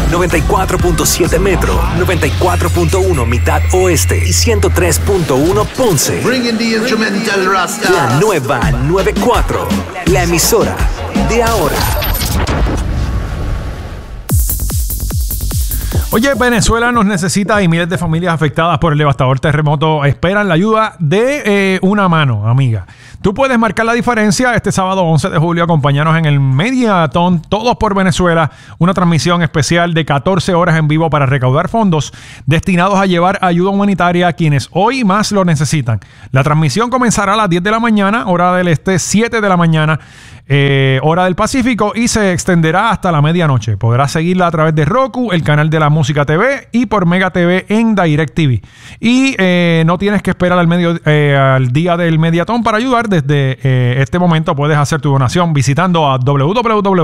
94.7 Metro, 94.1 Mitad Oeste y 103.1 Ponce. Bringing the instrumental Rasta. La nueva 94, la emisora de ahora. Oye, Venezuela nos necesita y miles de familias afectadas por el devastador terremoto esperan la ayuda de una mano, amiga. Tú puedes marcar la diferencia este sábado 11 de julio. Acompáñanos en el Mediathon Todos por Venezuela, una transmisión especial de 14 horas en vivo para recaudar fondos destinados a llevar ayuda humanitaria a quienes hoy más lo necesitan. La transmisión comenzará a las 10 de la mañana, hora del este, 7 de la mañana, hora del Pacífico, y se extenderá hasta la medianoche. Podrás seguirla a través de Roku, el canal de la Música TV y por Mega TV en DirecTV. Y no tienes que esperar al día del Mediathon para ayudar. Desde este momento puedes hacer tu donación visitando a www